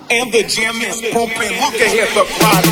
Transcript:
and the jam is pumping. Look ahead, the crowd.